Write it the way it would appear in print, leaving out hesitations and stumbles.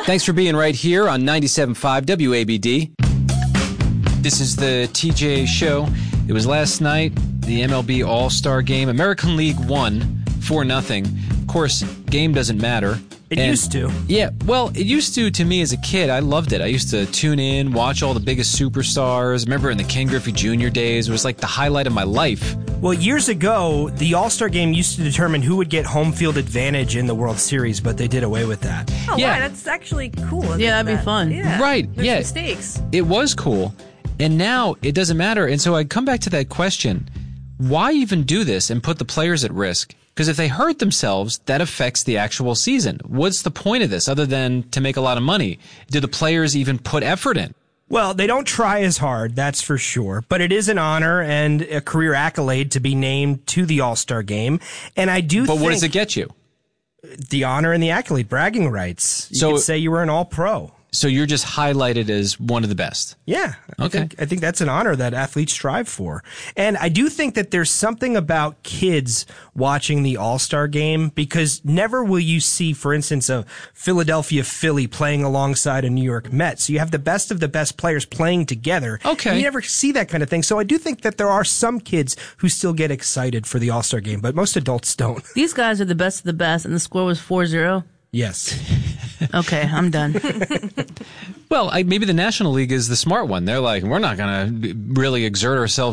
Thanks for being right here on 97.5 WABD. This is the TJ Show. It was last night, the MLB All-Star Game. American League won 4-0. Of course, game doesn't matter. It used to. Yeah, well, it used to me as a kid. I loved it. I used to tune in, watch all the biggest superstars. Remember in the Ken Griffey Jr. days, it was like the highlight of my life. Well, years ago, the All-Star Game used to determine who would get home field advantage in the World Series, but they did away with that. Oh, Yeah. wow, that's actually cool. Yeah, that'd be fun. Yeah. Right, There's yeah. some stakes. It was cool, and now it doesn't matter. And so I come back to that question, why even do this and put the players at risk? Because if they hurt themselves, that affects the actual season. What's the point of this other than to make a lot of money? Do the players even put effort in? Well, they don't try as hard, that's for sure. But it is an honor and a career accolade to be named to the All-Star Game. And I do think... But what does it get you? The honor and the accolade, bragging rights. You could say you were an All-Pro. So you're just highlighted as one of the best. Yeah. Okay. I think that's an honor that athletes strive for. And I do think that there's something about kids watching the All-Star Game because never will you see, for instance, a Philadelphia Philly playing alongside a New York Mets. So you have the best of the best players playing together. Okay. And you never see that kind of thing. So I do think that there are some kids who still get excited for the All-Star Game, but most adults don't. These guys are the best of the best, and the score was 4-0. Yes. Okay, I'm done. Well, maybe the National League is the smart one. They're like, we're not going to really exert ourselves